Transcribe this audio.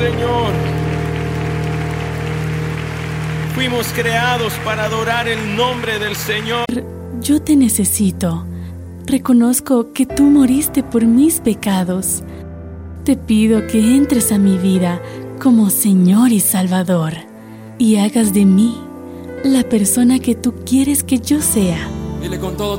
Señor. Fuimos creados para adorar el nombre del Señor. Yo te necesito. Reconozco que tú moriste por mis pecados. Te pido que entres a mi vida como Señor y Salvador y hagas de mí la persona que tú quieres que yo sea. Dile con todo